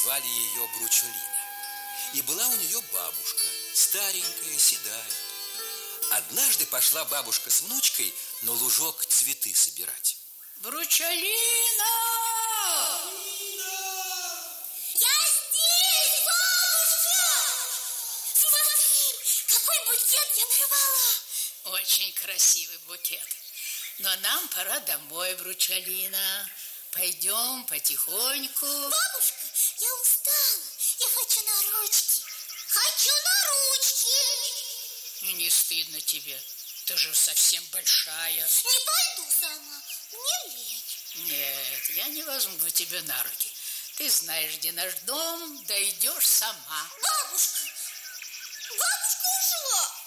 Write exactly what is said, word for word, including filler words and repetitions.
звали ее Бручелина. И была у нее бабушка, старенькая, седая. Однажды пошла бабушка с внучкой на лужок цветы собирать. Бручелина! Я здесь, бабушка! Смотри, какой букет я нарвала! Очень красивый букет. Но нам пора домой, Бручелина. Пойдем потихоньку. Бабушка, я устала. Я хочу на ручки. Хочу на ручки. Ну, не стыдно тебе. Ты же совсем большая. Не пойду сама. Мне лень. Нет, я не возьму тебя на руки. Ты знаешь, где наш дом, дойдешь сама. Бабушка, бабушка ушла.